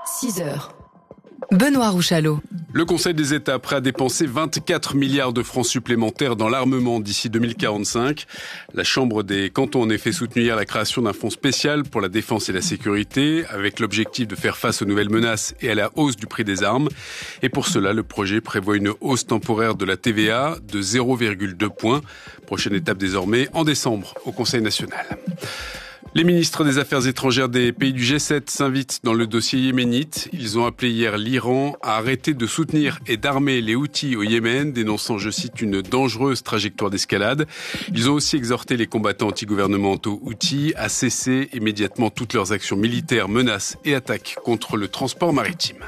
6 heures. Benoît Rouchalot. Le Conseil des États prêt à dépenser 24 milliards de francs supplémentaires dans l'armement d'ici 2045. La Chambre des cantons a en effet soutenu hier la création d'un fonds spécial pour la défense et la sécurité, avec l'objectif de faire face aux nouvelles menaces et à la hausse du prix des armes. Et pour cela, le projet prévoit une hausse temporaire de la TVA de 0,2 points. Prochaine étape désormais en décembre au Conseil national. Les ministres des Affaires étrangères des pays du G7 s'invitent dans le dossier yéménite. Ils ont appelé hier l'Iran à arrêter de soutenir et d'armer les Houthis au Yémen, dénonçant, je cite, une dangereuse trajectoire d'escalade. Ils ont aussi exhorté les combattants anti-gouvernementaux Houthis à cesser immédiatement toutes leurs actions militaires, menaces et attaques contre le transport maritime.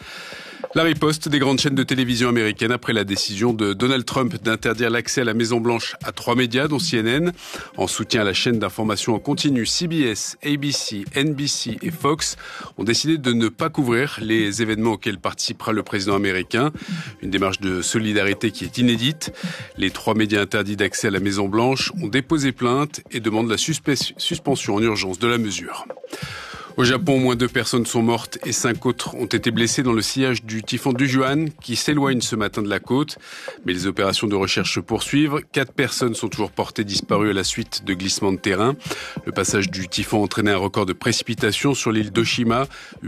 La riposte des grandes chaînes de télévision américaines après la décision de Donald Trump d'interdire l'accès à la Maison-Blanche à 3 médias, dont CNN. En soutien à la chaîne d'information en continu, CBS, ABC, NBC et Fox ont décidé de ne pas couvrir les événements auxquels participera le président américain. Une démarche de solidarité qui est inédite. Les 3 médias interdits d'accès à la Maison-Blanche ont déposé plainte et demandent la suspension en urgence de la mesure. Au Japon, au moins 2 personnes sont mortes et 5 autres ont été blessées dans le sillage du typhon Dujuan qui s'éloigne ce matin de la côte. Mais les opérations de recherche se poursuivent. 4 personnes sont toujours portées disparues à la suite de glissements de terrain. Le passage du typhon a entraîné un record de précipitations sur l'île d'Oshima.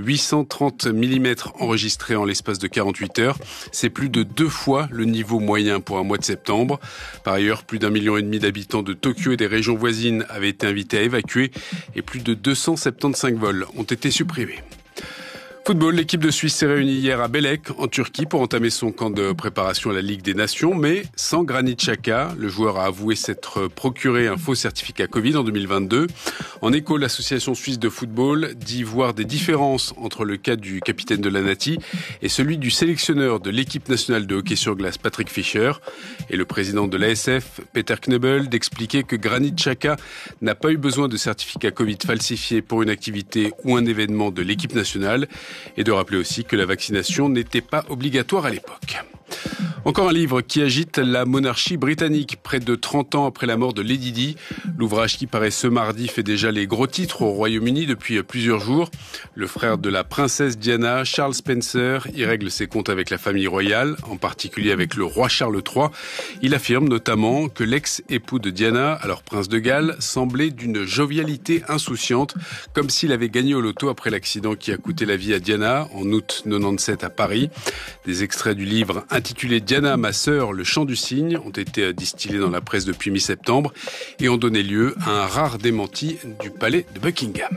830 mm enregistrés en l'espace de 48 heures. C'est plus de 2 fois le niveau moyen pour un mois de septembre. Par ailleurs, plus d'1,5 million d'habitants de Tokyo et des régions voisines avaient été invités à évacuer et plus de 275 vols ont été supprimés. Football, l'équipe de Suisse s'est réunie hier à Bélek, en Turquie, pour entamer son camp de préparation à la Ligue des Nations, mais sans Granit Xhaka. Le joueur a avoué s'être procuré un faux certificat Covid en 2022. En écho, l'association suisse de football dit voir des différences entre le cas du capitaine de la Nati et celui du sélectionneur de l'équipe nationale de hockey sur glace, Patrick Fischer. Et le président de l'ASF, Peter Knebel, d'expliquer que Granit Xhaka n'a pas eu besoin de certificat Covid falsifié pour une activité ou un événement de l'équipe nationale. Et de rappeler aussi que la vaccination n'était pas obligatoire à l'époque. Encore un livre qui agite la monarchie britannique, près de 30 ans après la mort de Lady Di. L'ouvrage qui paraît ce mardi fait déjà les gros titres au Royaume-Uni depuis plusieurs jours. Le frère de la princesse Diana, Charles Spencer, y règle ses comptes avec la famille royale, en particulier avec le roi Charles III. Il affirme notamment que l'ex-époux de Diana, alors prince de Galles, semblait d'une jovialité insouciante, comme s'il avait gagné au loto après l'accident qui a coûté la vie à Diana en août 97 à Paris. Des extraits du livre intitulé Diana, ma sœur, le chant du cygne ont été distillés dans la presse depuis mi-septembre et ont donné lieu à un rare démenti du palais de Buckingham.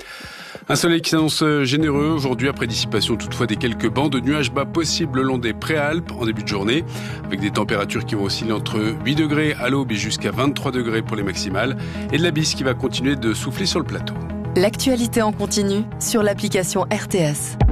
Un soleil qui s'annonce généreux aujourd'hui après dissipation toutefois des quelques bancs de nuages bas possibles le long des Préalpes en début de journée, avec des températures qui vont osciller entre 8 degrés à l'aube et jusqu'à 23 degrés pour les maximales, et de la bise qui va continuer de souffler sur le plateau. L'actualité en continu sur l'application RTS.